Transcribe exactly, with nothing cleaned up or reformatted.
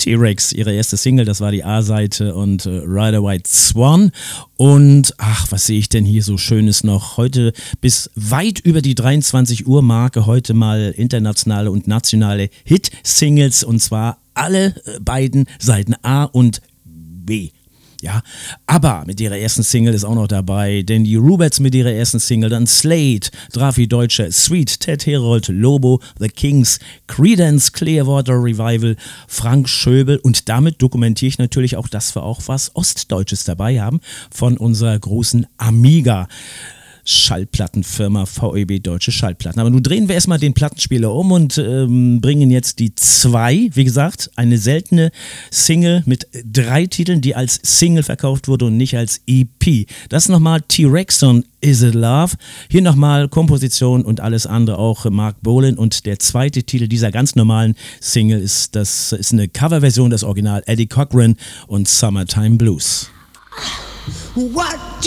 T-Rex, ihre erste Single, das war die A-Seite und äh, Ride a White Swan. Und ach, was sehe ich denn hier so Schönes noch? Heute bis weit über die dreiundzwanzig Uhr Marke, heute mal internationale und nationale Hit-Singles und zwar alle äh, beiden Seiten A und B. Ja, ABBA mit ihrer ersten Single ist auch noch dabei, denn die Rubettes mit ihrer ersten Single, dann Slade, Drafi Deutscher, Sweet, Ted Herold, Lobo, The Kings, Creedence, Clearwater Revival, Frank Schöbel und damit dokumentiere ich natürlich auch, dass wir auch was Ostdeutsches dabei haben von unserer großen Amiga. Schallplattenfirma V E B Deutsche Schallplatten. Aber nun drehen wir erstmal den Plattenspieler um und ähm, bringen jetzt die zwei, wie gesagt, eine seltene Single mit drei Titeln, die als Single verkauft wurde und nicht als E P. Das nochmal T-Rex und Is It Love? Hier nochmal Komposition und alles andere auch Mark Bolan und der zweite Titel dieser ganz normalen Single ist, das ist eine Coverversion des Original Eddie Cochran und Summertime Blues. What